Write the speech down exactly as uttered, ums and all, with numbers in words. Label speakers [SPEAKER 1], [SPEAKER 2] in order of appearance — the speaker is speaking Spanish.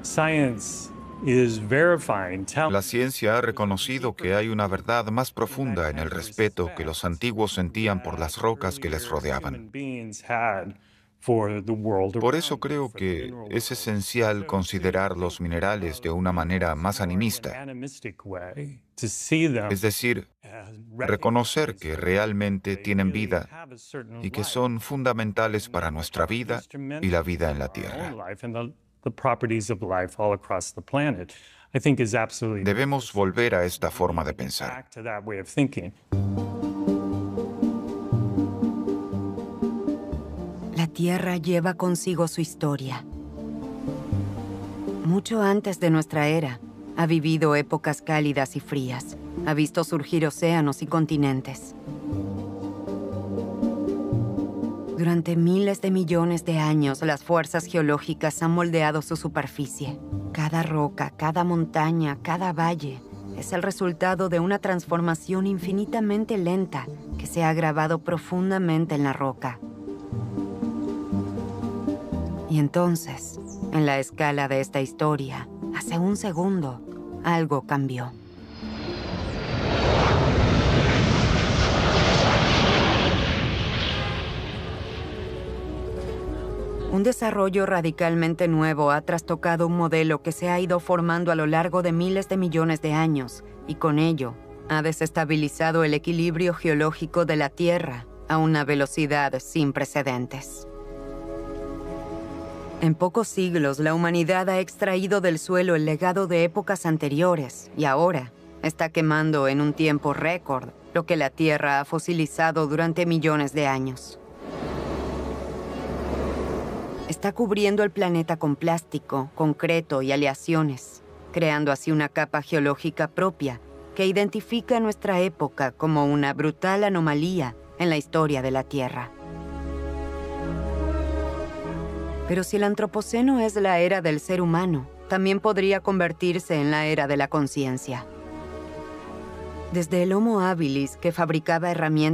[SPEAKER 1] Science is verifying, telling
[SPEAKER 2] La ciencia ha reconocido que hay una verdad más profunda en el respeto que los antiguos sentían por las rocas que les rodeaban. Por eso creo que es esencial considerar los minerales de una manera más animista, es decir, reconocer que realmente tienen vida y que son fundamentales para nuestra vida y la vida en la Tierra. Debemos volver a esta forma de pensar.
[SPEAKER 3] La Tierra lleva consigo su historia. Mucho antes de nuestra era, ha vivido épocas cálidas y frías. Ha visto surgir océanos y continentes. Durante miles de millones de años, las fuerzas geológicas han moldeado su superficie. Cada roca, cada montaña, cada valle es el resultado de una transformación infinitamente lenta que se ha grabado profundamente en la roca. Y entonces, en la escala de esta historia, hace un segundo, algo cambió. Un desarrollo radicalmente nuevo ha trastocado un modelo que se ha ido formando a lo largo de miles de millones de años y con ello ha desestabilizado el equilibrio geológico de la Tierra a una velocidad sin precedentes. En pocos siglos, la humanidad ha extraído del suelo el legado de épocas anteriores y ahora está quemando en un tiempo récord lo que la Tierra ha fosilizado durante millones de años. Está cubriendo el planeta con plástico, concreto y aleaciones, creando así una capa geológica propia que identifica nuestra época como una brutal anomalía en la historia de la Tierra. Pero si el Antropoceno es la era del ser humano, también podría convertirse en la era de la conciencia. Desde el Homo habilis, que fabricaba herramientas